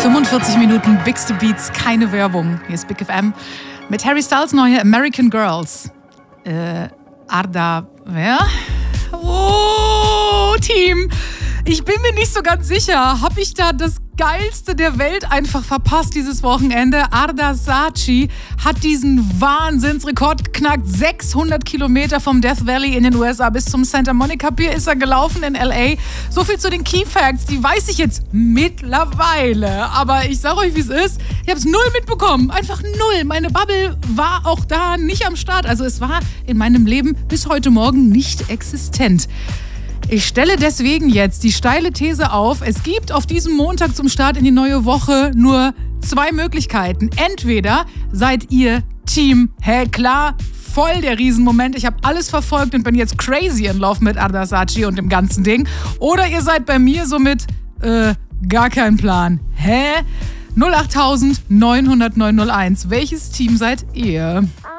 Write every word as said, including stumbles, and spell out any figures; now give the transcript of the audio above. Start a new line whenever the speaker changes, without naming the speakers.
fünfundvierzig Minuten Bigste Beats, keine Werbung. Hier ist Big F M mit Harry Styles neue American Girls. Äh, Arda, wer? Oh, Team. Ich bin mir nicht so ganz sicher. Habe ich da das Geilste der Welt einfach verpasst dieses Wochenende? Arda Saatchi hat diesen Wahnsinnsrekord geknackt. sechshundert Kilometer vom Death Valley in den U S A bis zum Santa Monica Pier ist er gelaufen in L A. So viel zu den Key Facts, die weiß ich jetzt mittlerweile. Aber ich sage euch, wie es ist. Ich habe es null mitbekommen. Einfach null. Meine Bubble war auch da nicht am Start. Also es war in meinem Leben bis heute Morgen nicht existent. Ich stelle deswegen jetzt die steile These auf, es gibt auf diesem Montag zum Start in die neue Woche nur zwei Möglichkeiten. Entweder seid ihr Team, hä, klar, voll der Riesenmoment, ich habe alles verfolgt und bin jetzt crazy in Lauf mit Arda Saatchi und dem ganzen Ding. Oder ihr seid bei mir so mit, äh, gar kein Plan. Hä? null acht neun null neun null eins. Welches Team seid ihr?